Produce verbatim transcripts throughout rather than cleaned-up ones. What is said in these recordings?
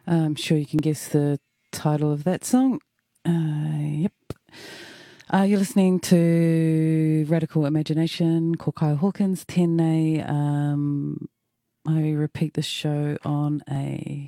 I'm sure you can guess the title of that song. Uh, yep. Uh, you're listening to Radical Imagination, called Kyle Hawkins, Tēnei. Um, I repeat this show on a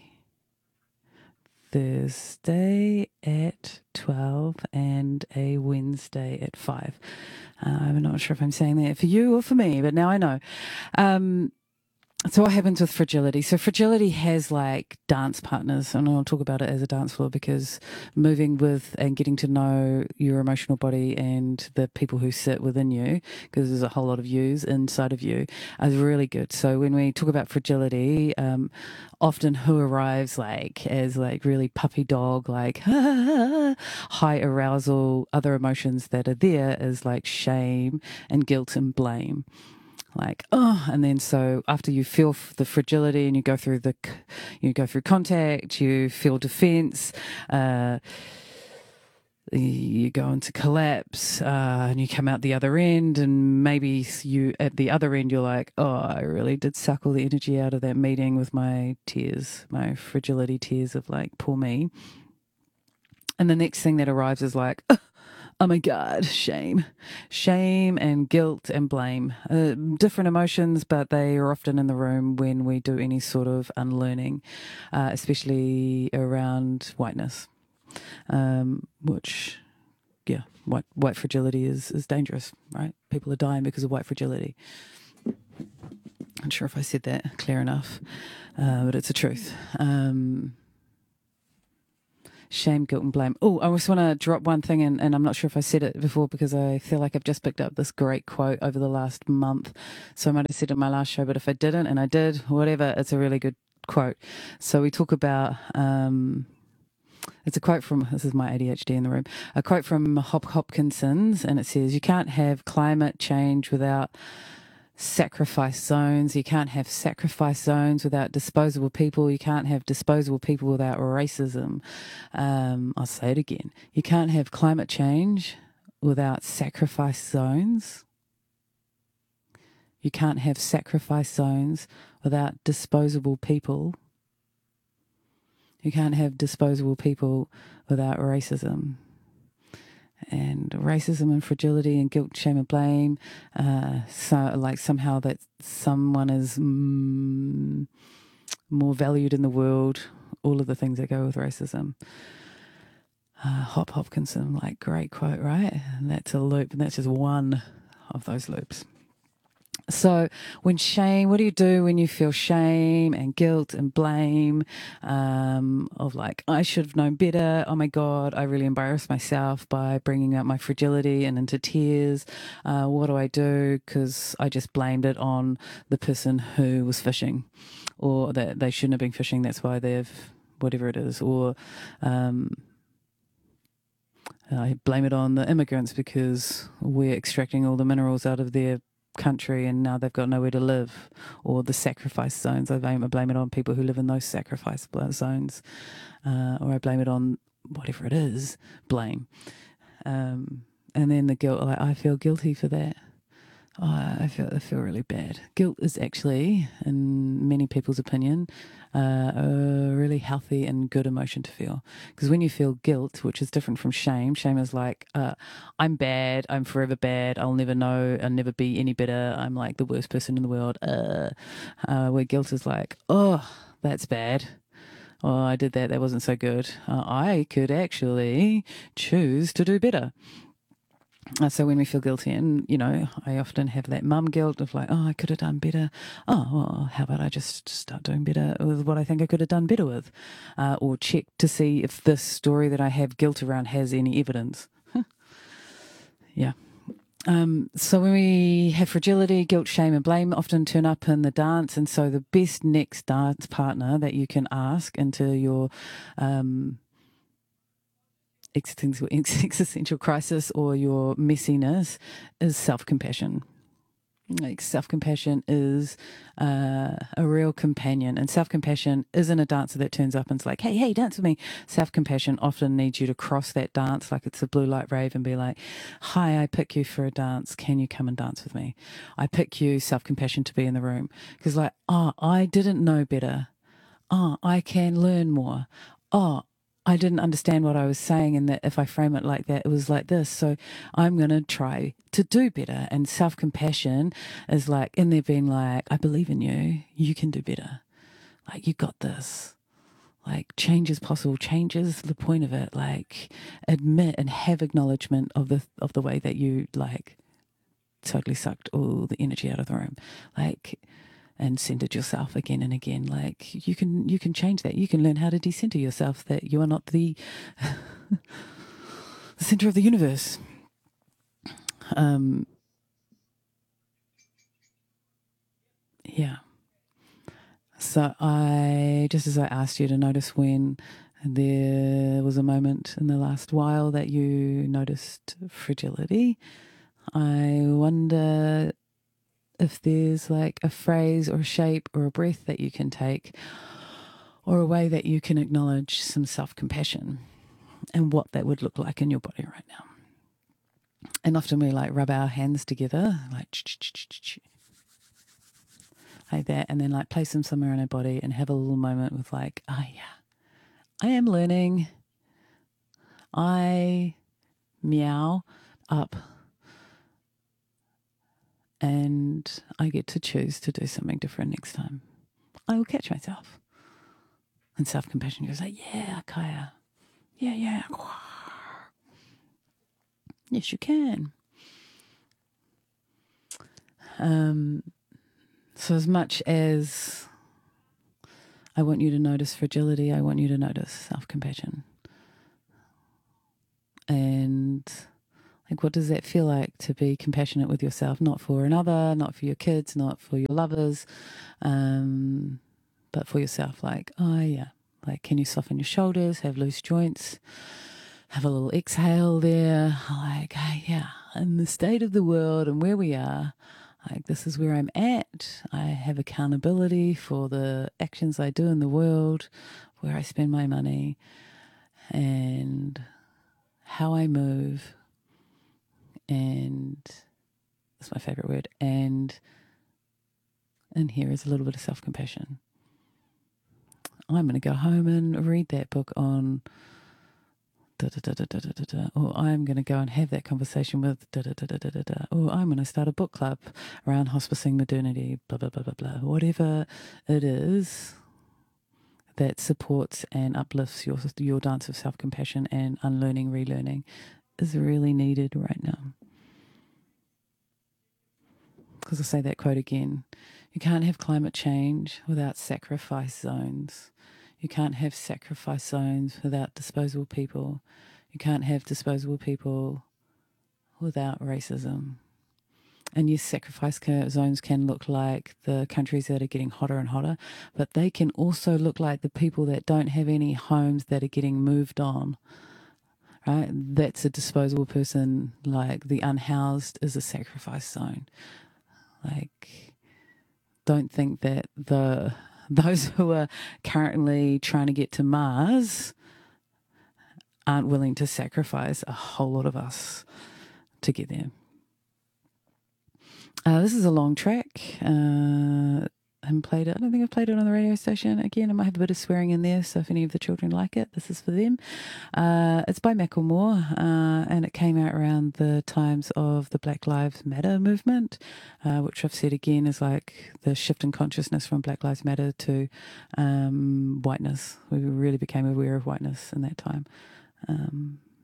Thursday at twelve and a Wednesday at five. Uh, I'm not sure if I'm saying that for you or for me, but now I know. Um, So what happens with fragility? So fragility has like dance partners, and I'll talk about it as a dance floor because moving with and getting to know your emotional body and the people who sit within you, because there's a whole lot of yous inside of you, is really good. So when we talk about fragility, um, often who arrives like as like really puppy dog, like high arousal, other emotions that are there is like shame and guilt and blame. Like, oh, and then so after you feel the fragility and you go through the, you go through contact, you feel defense, uh, you go into collapse, uh, and you come out the other end, and maybe you at the other end you're like, oh, I really did suck all the energy out of that meeting with my tears, my fragility tears of like, poor me. And the next thing that arrives is like, oh, oh my God, shame. Shame and guilt and blame. Uh, different emotions, but they are often in the room when we do any sort of unlearning, uh, especially around whiteness, um, which, yeah, white, white fragility is, is dangerous, right? People are dying because of white fragility. I'm not sure if I said that clear enough, uh, but it's the truth. Um, Shame, guilt, and blame. Oh, I just want to drop one thing, and, and I'm not sure if I said it before because I feel like I've just picked up this great quote over the last month. So I might have said it in my last show, but if I didn't, and I did, whatever, it's a really good quote. So we talk about, um, it's a quote from, this is my A D H D in the room, a quote from Hop Hopkinson's, and it says, you can't have climate change without sacrifice zones. You can't have sacrifice zones without disposable people. You can't have disposable people without racism. Um, I'll say it again. You can't have climate change without sacrifice zones. You can't have sacrifice zones without disposable people. You can't have disposable people without racism. And racism and fragility and guilt, shame and blame, uh, so like somehow that someone is mm, more valued in the world, all of the things that go with racism. Uh, Hop Hopkinson, like great quote, right? And that's a loop, and that's just one of those loops. So when shame, what do you do when you feel shame and guilt and blame, um, of like, I should have known better. Oh my God, I really embarrassed myself by bringing up my fragility and into tears. Uh, what do I do? Because I just blamed it on the person who was fishing, or that they shouldn't have been fishing. That's why they've, whatever it is, or, um, I blame it on the immigrants because we're extracting all the minerals out of their country and now they've got nowhere to live, or the sacrifice zones. I blame, I blame it on people who live in those sacrifice zones, uh, or I blame it on whatever it is, blame. Um, and then the guilt, like, I feel guilty for that. Oh, I feel I feel really bad. Guilt is actually, in many people's opinion, uh, a really healthy and good emotion to feel. Because when you feel guilt, which is different from shame, shame is like, uh, I'm bad, I'm forever bad, I'll never know, I'll never be any better, I'm like the worst person in the world. Uh, uh, where guilt is like, oh, that's bad. Oh, I did that, that wasn't so good. Uh, I could actually choose to do better. Uh, so when we feel guilty, and, you know, I often have that mum guilt of like, oh, I could have done better. Oh, well, how about I just start doing better with what I think I could have done better with? Uh, or check to see if this story that I have guilt around has any evidence. Yeah. Um, so when we have fragility, guilt, shame and blame often turn up in the dance. And so the best next dance partner that you can ask into your um, existential crisis or your messiness is self-compassion. Like self-compassion is uh, a real companion, and self-compassion isn't a dancer that turns up and's like, hey, hey, dance with me. Self-compassion often needs you to cross that dance like it's a blue light rave and be like, hi, I pick you for a dance. Can you come and dance with me? I pick you, self-compassion, to be in the room. Because like, oh, I didn't know better. oh, I can learn more. Oh, I didn't understand what I was saying, and that if I frame it like that, it was like this. So I'm going to try to do better. And self compassion is like, in there being like, I believe in you. You can do better. Like, you got this. Like, change is possible. Change is the point of it. Like, admit and have acknowledgement of the of the way that you like totally sucked all the energy out of the room. Like, and centered yourself again and again. Like, you can you can change that. You can learn how to decenter yourself, that you are not the, the center of the universe. Um, yeah. So I, just as I asked you to notice when there was a moment in the last while that you noticed fragility, I wonder if there's like a phrase or a shape or a breath that you can take, or a way that you can acknowledge some self-compassion, and what that would look like in your body right now. And often we like rub our hands together, like like that, and then like place them somewhere in our body and have a little moment with like, oh yeah, I am learning. I meow up, and I get to choose to do something different next time. I will catch myself. And self-compassion goes like, yeah, Kaya. Yeah, yeah. Yes, you can. Um, so as much as I want you to notice fragility, I want you to notice self-compassion. And like, what does that feel like to be compassionate with yourself? Not for another, not for your kids, not for your lovers, um, but for yourself. Like, oh yeah, like, can you soften your shoulders, have loose joints, have a little exhale there? Like, oh, yeah, in the state of the world and where we are, like, this is where I'm at. I have accountability for the actions I do in the world, where I spend my money, and how I move. And that's my favorite word. And and here is a little bit of self-compassion. I'm going to go home and read that book on da da da da da da da, or I'm going to go and have that conversation with da da da da da da da, or I'm going to start a book club around hospicing modernity, blah blah blah blah blah. Whatever it is that supports and uplifts your your dance of self-compassion and unlearning, relearning is really needed right now. Because I say that quote again, you can't have climate change without sacrifice zones. You can't have sacrifice zones without disposable people. You can't have disposable people without racism. And yes, sacrifice zones can look like the countries that are getting hotter and hotter, but they can also look like the people that don't have any homes that are getting moved on. Right? That's a disposable person. Like, the unhoused is a sacrifice zone. Like, don't think that the those who are currently trying to get to Mars aren't willing to sacrifice a whole lot of us to get there. Uh, this is a long track. Uh, I haven't played it. I don't think I've played it on the radio station. Again, I might have a bit of swearing in there, so if any of the children like it, this is for them. Uh, it's by Macklemore, uh, and it came out around the times of the Black Lives Matter movement, uh, which I've said again is like the shift in consciousness from Black Lives Matter to um, whiteness. We really became aware of whiteness in that time. Um,